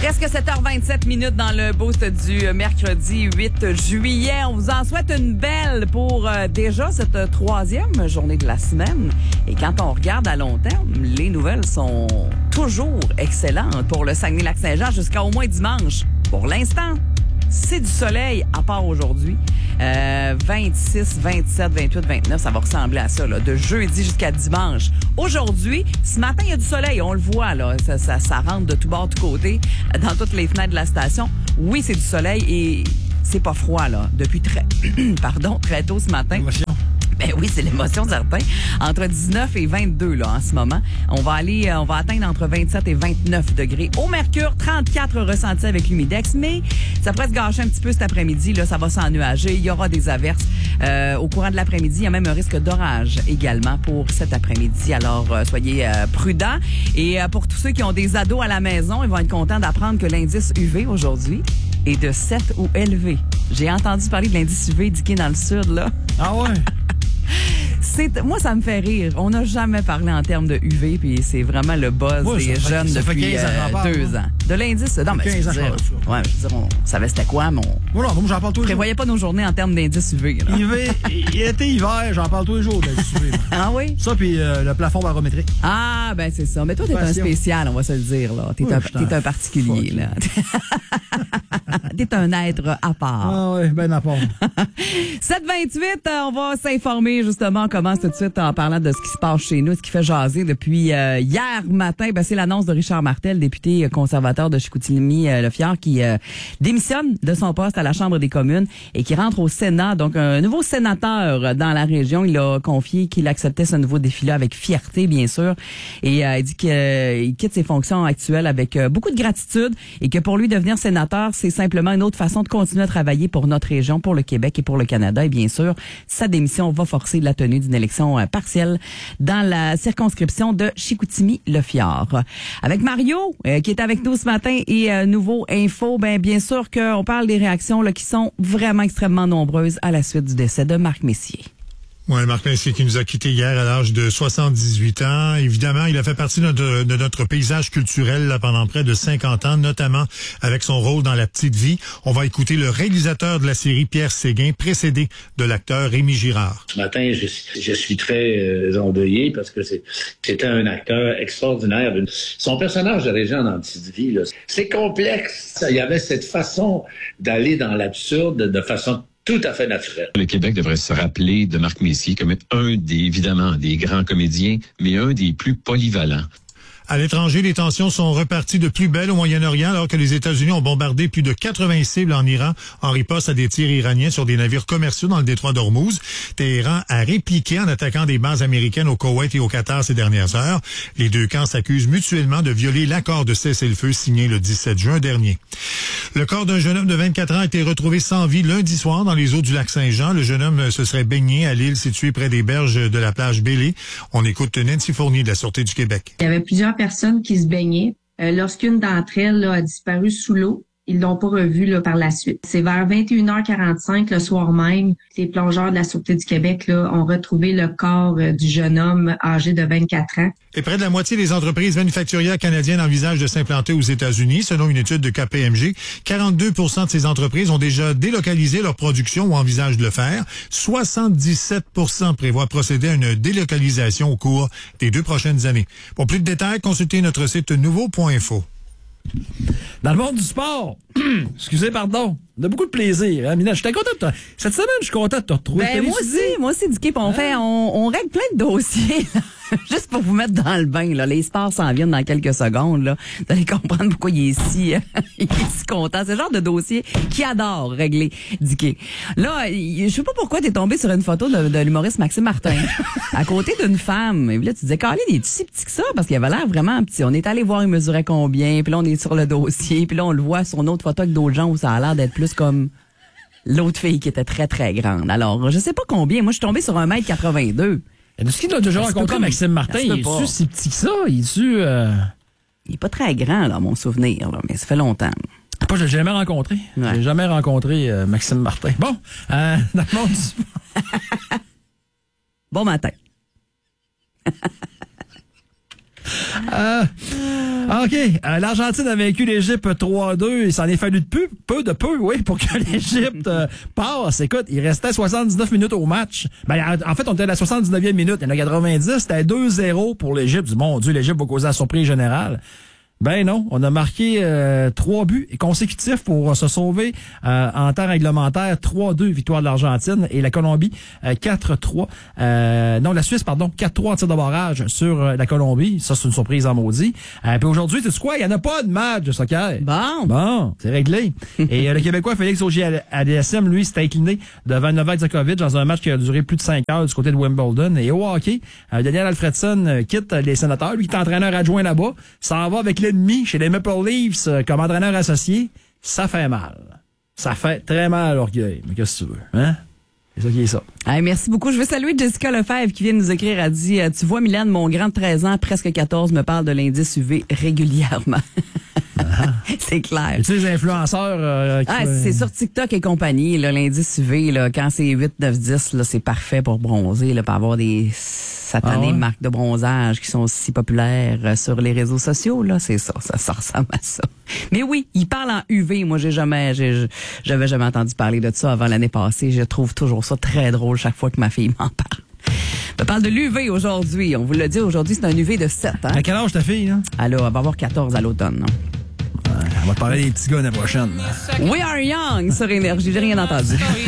Presque 7h27 dans le boost du mercredi 8 juillet. On vous en souhaite une belle pour déjà cette troisième journée de la semaine. Et quand on regarde à long terme, les nouvelles sont toujours excellentes pour le Saguenay-Lac-Saint-Jean jusqu'à au moins dimanche. Pour l'instant, c'est du soleil, à part aujourd'hui. 26, 27, 28, 29, ça va ressembler à ça, là, de jeudi jusqu'à dimanche. Aujourd'hui, ce matin, il y a du soleil, on le voit, là, ça rentre de tout bord, de tout côté, dans toutes les fenêtres de la station. Oui, c'est du soleil et c'est pas froid, là, depuis très tôt ce matin. Émotion. Ben oui, c'est l'émotion certain. Entre 19 et 22 là en ce moment. On va atteindre entre 27 et 29 degrés. Au mercure, 34 ressentis avec l'humidex, mais ça pourrait se gâcher un petit peu cet après-midi. Là, ça va s'ennuager. Il y aura des averses au courant de l'après-midi. Il y a même un risque d'orage également pour cet après-midi. Alors, soyez prudents. Et pour tous ceux qui ont des ados à la maison, ils vont être contents d'apprendre que l'indice UV aujourd'hui est de 7 ou élevé. J'ai entendu parler de l'indice UV indiqué dans le sud, là. Ah ouais? Moi, ça me fait rire. On n'a jamais parlé en termes de UV, puis c'est vraiment le buzz des jeunes depuis 2 ans. De l'indice, non, mais 15 ans, je veux dire, on savait c'était quoi, mais moi, j'en parle tous les jours. prévoyait pas nos journées en termes d'indice UV. Là. Été, hiver, j'en parle tous les jours d'indice UV. Ah oui? Ça, puis le plafond barométrique. Ah, ben c'est ça. Mais toi, t'es un spécial, on va se le dire. Là. T'es un particulier. Là. T'es un être à part. Ah oui, ben à part. 7h28, on va s'informer justement. On commence tout de suite en parlant de ce qui se passe chez nous, ce qui fait jaser depuis hier matin. Ben, c'est l'annonce de Richard Martel, député conservateur de Chicoutimi-Le-Fjord, qui démissionne de son poste à la Chambre des communes et qui rentre au Sénat. Donc, un nouveau sénateur dans la région. Il a confié qu'il acceptait ce nouveau défi-là avec fierté, bien sûr. Et il dit qu'il quitte ses fonctions actuelles avec beaucoup de gratitude et que pour lui, devenir sénateur, c'est simplement une autre façon de continuer à travailler pour notre région, pour le Québec et pour le Canada. Et bien sûr, sa démission va forcer la tenue d'une élection partielle dans la circonscription de Chicoutimi-Le-Fjord. Avec Mario, qui est avec nous ce matin et Nouveau Info, bien sûr qu'on parle des réactions là, qui sont vraiment extrêmement nombreuses à la suite du décès de Marc Messier. Oui, Marc Messier qui nous a quittés hier à l'âge de 78 ans. Évidemment, il a fait partie de notre paysage culturel là, pendant près de 50 ans, notamment avec son rôle dans La Petite Vie. On va écouter le réalisateur de la série, Pierre Séguin, précédé de l'acteur Rémi Girard. Ce matin, je suis très endeuillé parce que c'était un acteur extraordinaire. Son personnage de Régent dans La Petite Vie, là, c'est complexe. Il y avait cette façon d'aller dans l'absurde de façon tout à fait naturel. Le Québec devrait se rappeler de Marc Messier comme évidemment, des grands comédiens, mais un des plus polyvalents. À l'étranger, les tensions sont reparties de plus belle au Moyen-Orient alors que les États-Unis ont bombardé plus de 80 cibles en Iran en riposte à des tirs iraniens sur des navires commerciaux dans le détroit d'Ormuz. Téhéran a répliqué en attaquant des bases américaines au Koweït et au Qatar ces dernières heures. Les deux camps s'accusent mutuellement de violer l'accord de cessez-le-feu signé le 17 juin dernier. Le corps d'un jeune homme de 24 ans a été retrouvé sans vie lundi soir dans les eaux du lac Saint-Jean. Le jeune homme se serait baigné à l'île située près des berges de la plage Bélé. On écoute Nancy Fournier de la Sûreté du Québec. Il y avait plusieurs personnes qui se baignaient. Lorsqu'une d'entre elles là, a disparu sous l'eau, ils l'ont pas revue là, par la suite. C'est vers 21h45 le soir même, les plongeurs de la Sûreté du Québec là, ont retrouvé le corps du jeune homme âgé de 24 ans. Et près de la moitié des entreprises manufacturières canadiennes envisagent de s'implanter aux États-Unis. Selon une étude de KPMG, 42% de ces entreprises ont déjà délocalisé leur production ou envisagent de le faire. 77% prévoient procéder à une délocalisation au cours des 2 prochaines années. Pour plus de détails, consultez notre site nouveau.info. Dans le monde du sport, excusez, pardon, on a beaucoup de plaisir. Hein, Mina, j'étais content de toi. Cette semaine, je suis content de te retrouver. Moi aussi, Dicky, on règle plein de dossiers, là. Juste pour vous mettre dans le bain, là. Les sports s'en viennent dans quelques secondes, là. Vous allez comprendre pourquoi il est si content. C'est le genre de dossier qu'il adore régler, Dicky. Là, je sais pas pourquoi t'es tombé sur une photo de l'humoriste Maxime Martin. À côté d'une femme. Et là, tu disais, Caroline, il est si petit que ça? Parce qu'il avait l'air vraiment petit. On est allé voir, il mesurait combien. Puis là, on est sur le dossier. Puis là, on le voit sur une autre photo avec d'autres gens où ça a l'air d'être plus comme l'autre fille qui était très, très grande. Alors, je sais pas combien. Moi, je suis tombée sur 1m82. Est-ce qu'il a déjà rencontré Maxime Martin? Il est-tu si petit que ça? Il est pas très grand, là, mon souvenir, là, mais ça fait longtemps. Pas, je l'ai jamais rencontré. Ouais. J'ai jamais rencontré Maxime Martin. Bon, dans le monde du... Bon matin. OK. L'Argentine a vaincu l'Égypte 3-2. Il s'en est fallu de peu, oui, pour que l'Égypte passe. Écoute, il restait 79 minutes au match. Ben, en fait, on était à la 79e minute. Il y en a 90. C'était 2-0 pour l'Égypte. Mon Dieu, l'Égypte va causer la surprise générale. Ben non, on a marqué 3 buts consécutifs pour se sauver en temps réglementaire. 3-2, victoire de l'Argentine, et la Colombie 4-3. La Suisse, 4-3 en tir de barrage sur la Colombie. Ça, c'est une surprise en maudit. Puis aujourd'hui, tu sais quoi, il n'y en a pas de match de soccer. Bon, c'est réglé. Et le Québécois Félix Auger-Aliassime, lui, s'est incliné devant Novak Djokovic dans un match qui a duré plus de 5 heures du côté de Wimbledon. Et au hockey, Daniel Alfredson quitte les Sénateurs. Lui qui est entraîneur adjoint là-bas, s'en va avec l'ennemi chez les Maple Leafs comme entraîneur associé. Ça fait mal. Ça fait très mal à l'orgueil. Mais qu'est-ce que tu veux, hein? C'est ça qui est ça. Hey, merci beaucoup. Je veux saluer Jessica Lefebvre qui vient de nous écrire. Elle dit, tu vois, Mylène, mon grand de 13 ans, presque 14, me parle de l'indice UV régulièrement. C'est clair. Tu sais, les influenceurs... c'est sur TikTok et compagnie, là, l'indice UV, là, quand c'est 8, 9, 10, là, c'est parfait pour bronzer, là, pour avoir des satanées marques de bronzage qui sont si populaires sur les réseaux sociaux, là. C'est ça ressemble à ça. Mais oui, il parle en UV. Moi, j'avais jamais entendu parler de ça avant l'année passée. Je trouve toujours ça très drôle chaque fois que ma fille m'en parle. On parle de l'UV aujourd'hui. On vous l'a dit, aujourd'hui, c'est un UV de 7. Hein? À quel âge ta fille, hein? Elle va avoir 14 à l'automne. On va te parler des petits gars l'année prochaine. We are young sur Énergie. J'ai rien entendu.